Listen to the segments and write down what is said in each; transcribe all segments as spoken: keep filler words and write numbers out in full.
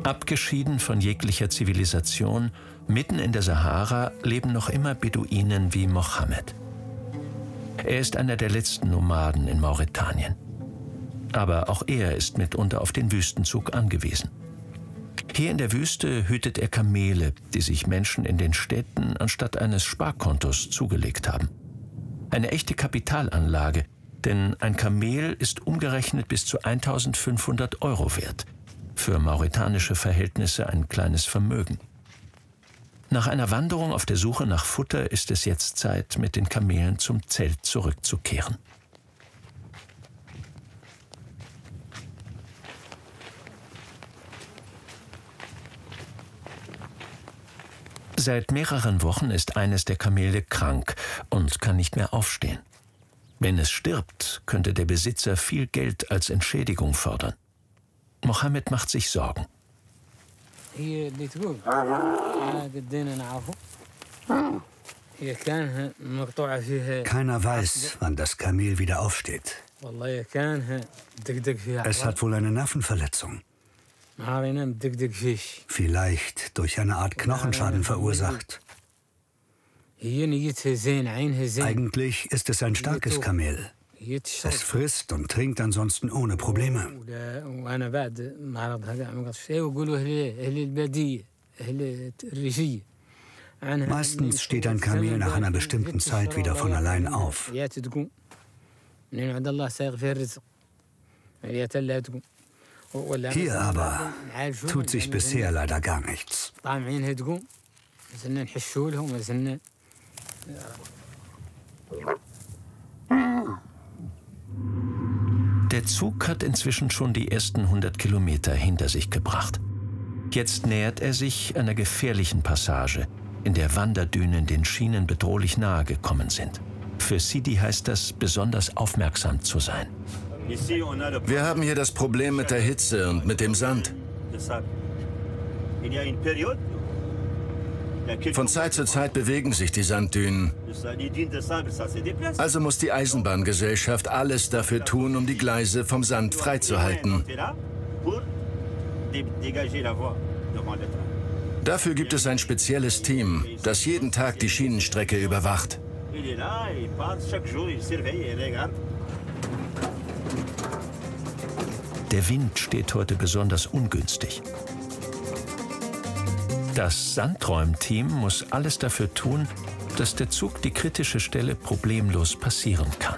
Abgeschieden von jeglicher Zivilisation, mitten in der Sahara leben noch immer Beduinen wie Mohammed. Er ist einer der letzten Nomaden in Mauretanien. Aber auch er ist mitunter auf den Wüstenzug angewiesen. Hier in der Wüste hütet er Kamele, die sich Menschen in den Städten anstatt eines Sparkontos zugelegt haben. Eine echte Kapitalanlage, denn ein Kamel ist umgerechnet bis zu eintausendfünfhundert Euro wert. Für mauretanische Verhältnisse ein kleines Vermögen. Nach einer Wanderung auf der Suche nach Futter ist es jetzt Zeit, mit den Kamelen zum Zelt zurückzukehren. Seit mehreren Wochen ist eines der Kamele krank und kann nicht mehr aufstehen. Wenn es stirbt, könnte der Besitzer viel Geld als Entschädigung fordern. Mohammed macht sich Sorgen. Keiner weiß, wann das Kamel wieder aufsteht. Es hat wohl eine Nervenverletzung. Vielleicht durch eine Art Knochenschaden verursacht. Eigentlich ist es ein starkes Kamel. Es frisst und trinkt ansonsten ohne Probleme. Meistens steht ein Kamel nach einer bestimmten Zeit wieder von allein auf. Hier aber tut sich bisher leider gar nichts. Der Zug hat inzwischen schon die ersten hundert Kilometer hinter sich gebracht. Jetzt nähert er sich einer gefährlichen Passage, in der Wanderdünen den Schienen bedrohlich nahe gekommen sind. Für Sidi heißt das, besonders aufmerksam zu sein. Wir haben hier das Problem mit der Hitze und mit dem Sand. Von Zeit zu Zeit bewegen sich die Sanddünen. Also muss die Eisenbahngesellschaft alles dafür tun, um die Gleise vom Sand freizuhalten. Dafür gibt es ein spezielles Team, das jeden Tag die Schienenstrecke überwacht. Der Wind steht heute besonders ungünstig. Das Sandräumteam muss alles dafür tun, dass der Zug die kritische Stelle problemlos passieren kann.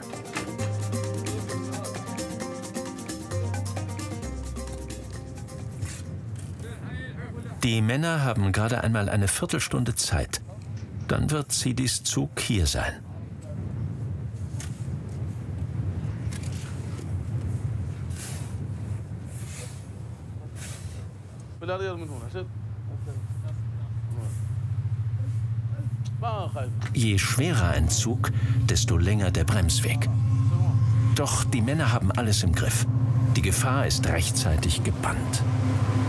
Die Männer haben gerade einmal eine Viertelstunde Zeit. Dann wird Sidis Zug hier sein. Je schwerer ein Zug, desto länger der Bremsweg. Doch die Männer haben alles im Griff. Die Gefahr ist rechtzeitig gebannt.